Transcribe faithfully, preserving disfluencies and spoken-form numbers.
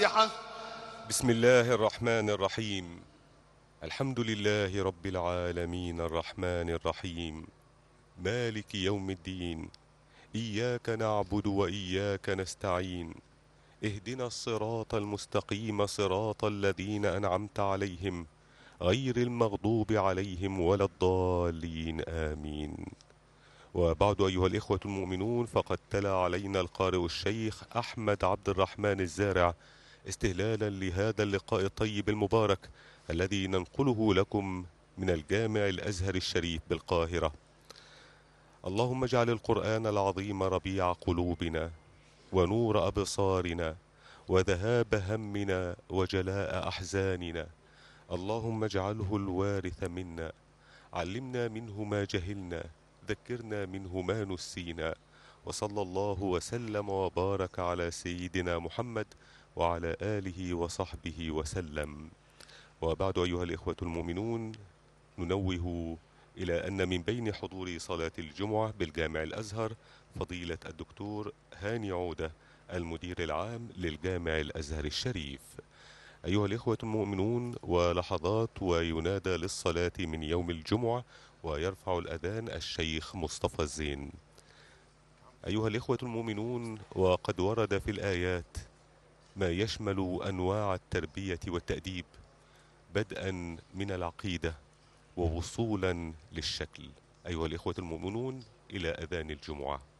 الفاتحة. بسم الله الرحمن الرحيم. الحمد لله رب العالمين الرحمن الرحيم مالك يوم الدين. إياك نعبد وإياك نستعين. اهدنا الصراط المستقيم صراط الذين أنعمت عليهم غير المغضوب عليهم ولا الضالين آمين. وبعد أيها الإخوة المؤمنون، فقد تلا علينا القارئ الشيخ أحمد عبد الرحمن الزارع استهلالا لهذا اللقاء الطيب المبارك الذي ننقله لكم من الجامع الأزهر الشريف بالقاهرة. اللهم اجعل القرآن العظيم ربيع قلوبنا ونور أبصارنا وذهاب همنا وجلاء أحزاننا. اللهم اجعله الوارث منا. علمنا منه ما جهلنا، ذكرنا منه ما نسينا. وصلى الله وسلم وبارك على سيدنا محمد وعلى آله وصحبه وسلم. وبعد أيها الإخوة المؤمنون، ننوه إلى أن من بين حضور صلاة الجمعة بالجامع الأزهر فضيلة الدكتور هاني عودة المدير العام للجامع الأزهر الشريف. أيها الإخوة المؤمنون، ولحظات وينادى للصلاة من يوم الجمعة ويرفع الأذان الشيخ مصطفى الزين. أيها الإخوة المؤمنون، وقد ورد في الآيات ما يشمل أنواع التربية والتأديب بدءا من العقيدة ووصولا للشكل. أيها الإخوة المؤمنون، إلى أذان الجمعة.